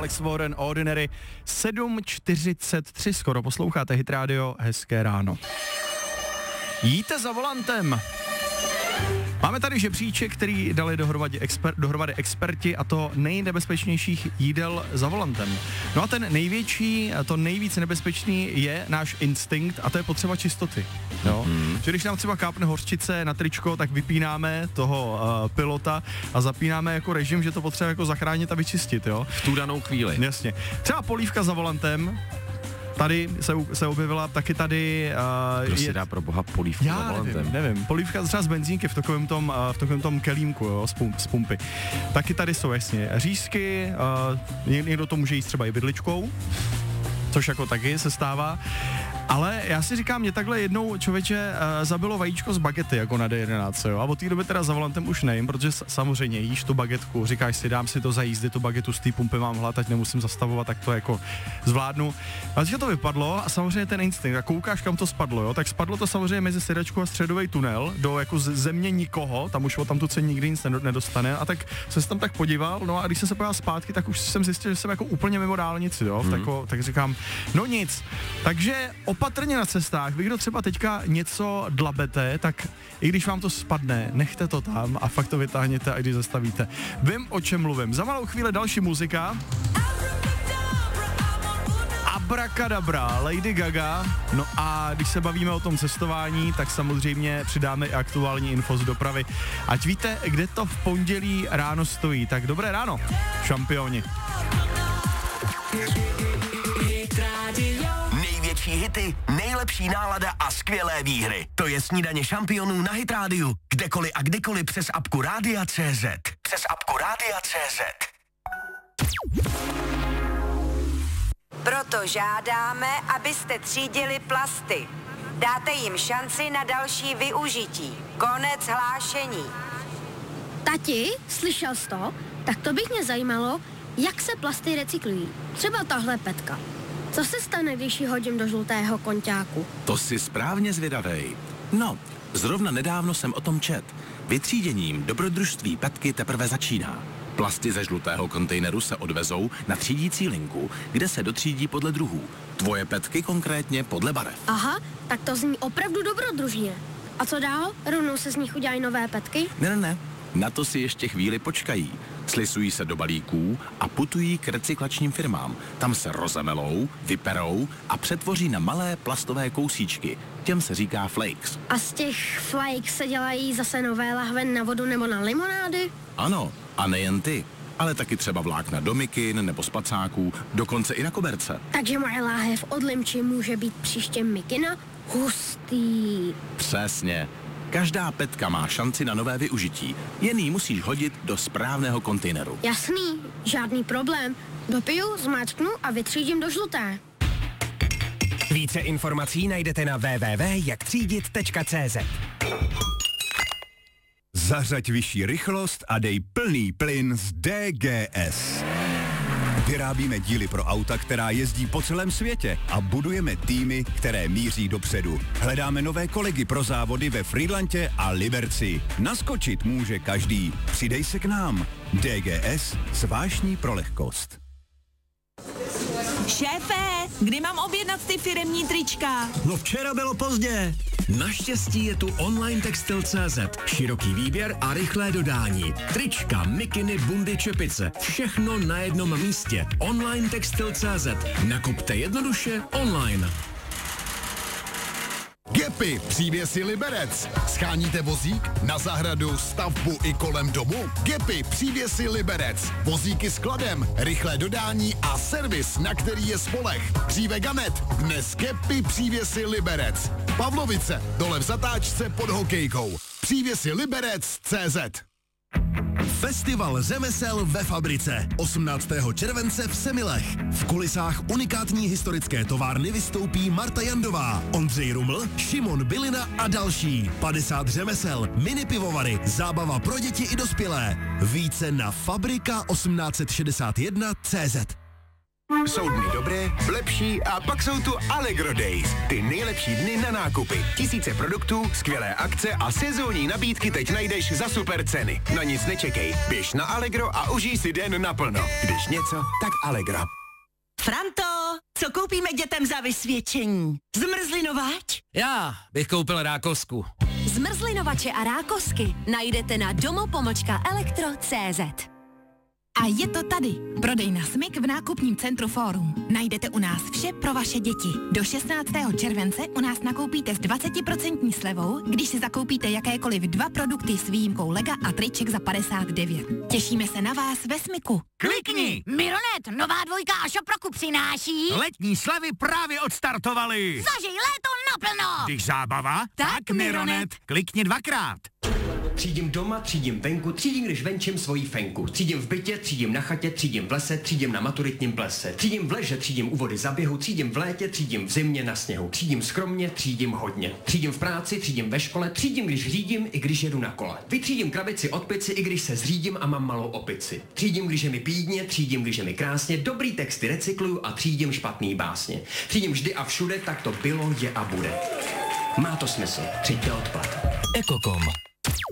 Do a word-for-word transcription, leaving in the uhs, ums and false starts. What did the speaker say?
Alex Warren, Ordinary, sedm čtyřicet tři, skoro posloucháte Hit Radio, hezké ráno. Jíte za volantem. Máme tady žebříček, který dali dohromady, exper, dohromady experti, a to nejnebezpečnějších jídel za volantem. No a ten největší, to nejvíc nebezpečný je náš instinkt, a to je potřeba čistoty. Jo? Mm-hmm. Že když nám třeba kápne hořčice na tričko, tak vypínáme toho uh, pilota a zapínáme jako režim, že to potřeba jako zachránit a vyčistit. Jo? V tu danou chvíli. Jasně. Třeba polívka za volantem. Tady se, se objevila taky tady... Uh, Kdo je, si dá pro boha polívku za volantem? nevím, nevím. Polívka třeba z benzínky v takovém tom, uh, v takovém tom kelímku, jo, z, pump, z pumpy. Taky tady jsou jasně řízky, uh, někdo to může jíst třeba i vidličkou, což jako taky se stává. Ale já si říkám, mě takhle jednou, člověče, uh, zabilo vajíčko z bagety jako na D jedenáct, jo, a od té doby teda za volantem už nejím, protože s- samozřejmě jíš tu bagetku, říkáš si, dám si to za jízdy, tu bagetu z té pumpy mám hlad, ať nemusím zastavovat, tak to jako zvládnu. A když to vypadlo a samozřejmě ten instinkt, a koukáš, kam to spadlo, jo, tak spadlo to samozřejmě mezi sedačku a středový tunel, do jako z- země nikoho, tam už o tamtu se nikdy nic nedostane, a tak jsem se tam tak podíval, no a když jsem se podíval zpátky, tak už jsem zjistil, že jsem jako úplně mimo dálnici, jo, mm. tako, tak říkám, no nic, takže opatrně na cestách, vy kdo třeba teďka něco dlabete, tak i když vám to spadne, nechte to tam a fakt to vytáhněte, a když zastavíte. Vím, o čem mluvím. Za malou chvíli další muzika. Abracadabra, Lady Gaga. No a když se bavíme o tom cestování, tak samozřejmě přidáme i aktuální info z dopravy. Ať víte, kde to v pondělí ráno stojí. Tak dobré ráno, šampioni. Největší hity, nejlepší nálada a skvělé výhry. To je Snídaně šampionů na Hit Radio. Kdekoliv a kdykoliv přes apku Rádia tečka cé zet. Přes apku Rádia tečka cé zet. Proto žádáme, abyste třídili plasty. Dáte jim šanci na další využití. Konec hlášení. Tati, slyšel jsi to? Tak to bych mě zajímalo, jak se plasty recyklují. Třeba tahle petka. Co se stane, když ji hodím do žlutého konťáku? To jsi správně zvědavej. No, zrovna nedávno jsem o tom čet. Vytříděním dobrodružství petky teprve začíná. Plasty ze žlutého kontejneru se odvezou na třídící linku, kde se dotřídí podle druhů. Tvoje petky konkrétně podle barev. Aha, tak to zní opravdu dobrodružně. A co dál? Rovnou se z nich udělají nové petky? Ne, ne, ne. Na to si ještě chvíli počkají. Slisují se do balíků a putují k recyklačním firmám. Tam se rozemelou, vyperou a přetvoří na malé plastové kousíčky. Těm se říká flakes. A z těch flakes se dělají zase nové lahve na vodu nebo na limonády? Ano, a nejen ty, ale taky třeba vlákna do mikin nebo spacáků, dokonce i na koberce. Takže moje láhev od limči může být příště mikina? Hustý. Přesně. Každá petka má šanci na nové využití, jen ji musíš hodit do správného kontejneru. Jasný, žádný problém. Dopiju, zmáčknu a vytřídím do žluté. Více informací najdete na w w w tečka jak třídit tečka cé zet. Zařaď vyšší rychlost a dej plný plyn z D G S. Vyrábíme díly pro auta, která jezdí po celém světě, a budujeme týmy, které míří dopředu. Hledáme nové kolegy pro závody ve Frýdlantě a Liberci. Naskočit může každý. Přidej se k nám. D G S, zvláštní pro lehkost. Šéfe, kdy mám objednat ty firemní trička? No včera bylo pozdě. Naštěstí je tu online textil tečka cé zet. Široký výběr a rychlé dodání. Trička, mikiny, bundy, čepice. Všechno na jednom místě. online textil tečka cé zet. Nakupte jednoduše online. Gepy, přívěsy Liberec. Scháníte vozík na zahradu, stavbu i kolem domu? Gepy, přívěsy Liberec. Vozíky s kladem, rychlé dodání a servis, na který je spoleh. Dříve Ganet, dnes Gepy, přívěsy Liberec. Pavlovice, dole v zatáčce pod hokejkou. Přívěsy Liberec tečka cé zet. Festival řemesel ve fabrice. osmnáctého července v Semilech. V kulisách unikátní historické továrny vystoupí Marta Jandová, Ondřej Ruml, Šimon Bylina a další. padesát řemesel, mini pivovary, zábava pro děti i dospělé. Více na fabrika osmnáct set šedesát jedna tečka cé zet. Jsou dny dobré, lepší a pak jsou tu Allegro Days. Ty nejlepší dny na nákupy. Tisíce produktů, skvělé akce a sezónní nabídky teď najdeš za super ceny. Na nic nečekej, běž na Allegro a užij si den naplno. Když něco, tak Allegro. Franto, co koupíme dětem za vysvědčení? Zmrzlinovač? Já bych koupil rákosku. Zmrzlinovače a rákosky najdete na domo pomlčka elektro tečka cé zet. A je to tady. Prodej na Smyk v nákupním centru Fórum. Najdete u nás vše pro vaše děti. Do šestnáctého července u nás nakoupíte s dvacet procent slevou, když si zakoupíte jakékoliv dva produkty s výjimkou lega a triček za padesát devět. Těšíme se na vás ve Smyku. Klikni! Mironet, nová dvojka a šoproku přináší. Letní slevy právě odstartovaly. Zažij léto naplno. Když zábava, tak, tak Mironet. Klikni dvakrát. Třídím doma, třídím venku, třídím, když venčím svoji fenku. Třídím v bytě, třídím na chatě, třídím v lese, třídím na maturitním plese. Třídím v leže, třídím u vody za běhu, třídím v létě, třídím v zimě na sněhu. Třídím skromně, třídím hodně. Třídím v práci, třídím ve škole, třídím, když řídím, i když jedu na kole. Vytřídím krabici od pici, i když se zřídím a mám malou opici. Třídím, když je mi pídně, třídím, když je mi krásně, dobrý texty recykluju a třídím špatný básně. Třídím vždy a všude, tak to bylo, je a bude. Má to smysl. Přijďte odpad. Ekokom.